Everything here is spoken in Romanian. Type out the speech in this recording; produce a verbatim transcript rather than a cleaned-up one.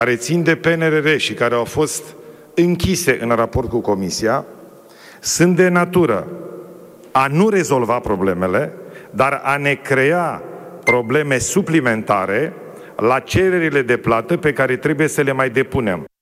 care țin de P N R R și care au fost închise în raport cu Comisia sunt de natură a nu rezolva problemele, dar a ne crea probleme suplimentare la cererile de plată pe care trebuie să le mai depunem.